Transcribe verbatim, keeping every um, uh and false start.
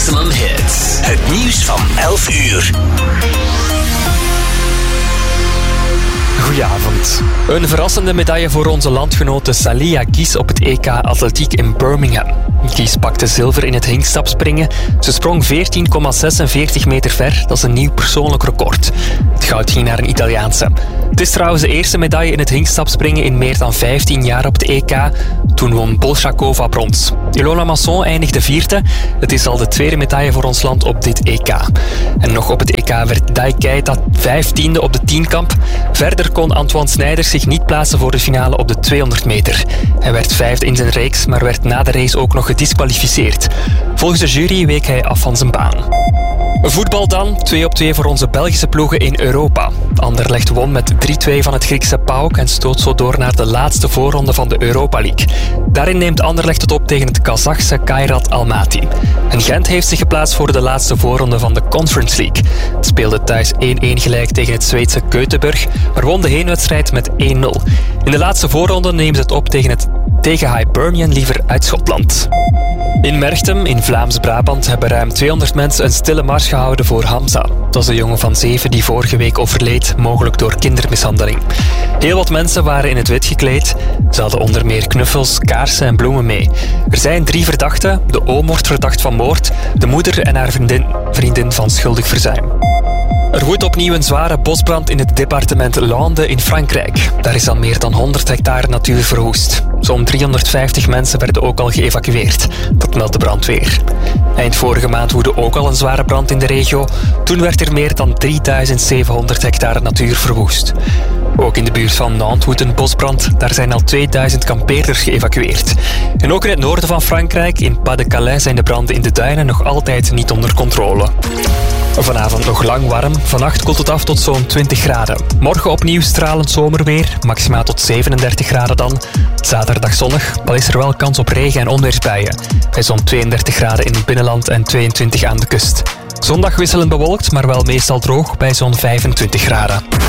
Maximum Hits. Het nieuws van elf uur. Goedenavond. Een verrassende medaille voor onze landgenote Salia Guis op het E K Atletiek in Birmingham. Guis pakte zilver in het hinkstapspringen. Ze sprong veertien komma zesenveertig meter ver. Dat is een nieuw persoonlijk record. Het goud ging naar een Italiaanse. Het is trouwens de eerste medaille in het hinkstapspringen in meer dan vijftien jaar op het E K. Toen won Bolshakova brons. Ilona Masson eindigde vierde. Het is al de tweede medaille voor ons land op dit E K. En nog op het E K werd Dai Keita vijftiende op de tienkamp. Verder kon Antoine Snijders zich niet plaatsen voor de finale op de tweehonderd meter. Hij werd vijfde in zijn reeks, maar werd na de race ook nog gedisqualificeerd. Volgens de jury week hij af van zijn baan. Voetbal dan, twee op twee voor onze Belgische ploegen in Europa. Anderlecht won met drie-twee van het Griekse PAOK en stoot zo door naar de laatste voorronde van de Europa League. Daarin neemt Anderlecht het op tegen het Kazachse Kairat Almaty. En Gent heeft zich geplaatst voor de laatste voorronde van de Conference League. Het speelde thuis één-één gelijk tegen het Zweedse Göteborg, maar won de heenwedstrijd met één nul. In de laatste voorronde neemt het op tegen het tegen Hibernian liever uit Schotland. In Merchtem, in Vlaams-Brabant, hebben ruim tweehonderd mensen een stille mars gehouden voor Hamza. Dat is de jongen van zeven die vorige week overleed, mogelijk door kindermishandeling. Heel wat mensen waren in het wit gekleed. Ze hadden onder meer knuffels, kaarsen en bloemen mee. Er zijn drie verdachten. De oom wordt verdacht van moord, de moeder en haar vriendin, vriendin van schuldig verzuim. Er woedt opnieuw een zware bosbrand in het departement Landes in Frankrijk. Daar is al meer dan honderd hectare natuur verwoest. Zo'n driehonderdvijftig mensen werden ook al geëvacueerd. Dat meldt de brandweer. Eind vorige maand woedde ook al een zware brand in de regio. Toen werd er meer dan drieduizend zevenhonderd hectare natuur verwoest. Ook in de buurt van Nantes woedt een bosbrand. Daar zijn al tweeduizend kampeerders geëvacueerd. En ook in het noorden van Frankrijk, in Pas-de-Calais, zijn de branden in de duinen nog altijd niet onder controle. Vanavond nog lang warm. Vannacht koelt het af tot zo'n twintig graden. Morgen opnieuw stralend zomerweer. Maximaal tot zevenendertig graden dan. Zaterdag zonnig. Al is er wel kans op regen- en onweersbuien. Bij zo'n tweeëndertig graden in het binnenland en tweeëntwintig aan de kust. Zondag wisselend bewolkt, maar wel meestal droog bij zo'n vijfentwintig graden.